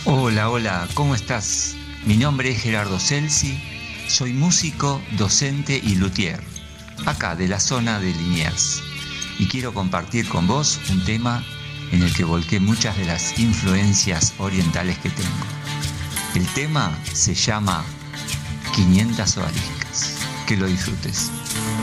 Hola, hola, ¿cómo estás? Mi nombre es Gerardo Celsi, soy músico, docente y luthier, acá de la zona de Liniers, y quiero compartir con vos un tema en el que volqué muchas de las influencias orientales que tengo. El tema se llama 500 odaliscas. Que lo disfrutes.